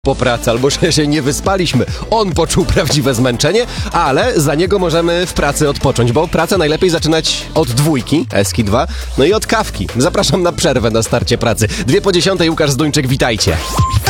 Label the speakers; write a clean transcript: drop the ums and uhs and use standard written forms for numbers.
Speaker 1: po pracy, albo że się nie wyspaliśmy. On poczuł prawdziwe zmęczenie, ale za niego możemy w pracy odpocząć, bo pracę najlepiej zaczynać od dwójki, Eski 2, no i od kawki. Zapraszam na przerwę na starcie pracy. 9:50, Łukasz Zduńczyk, witajcie.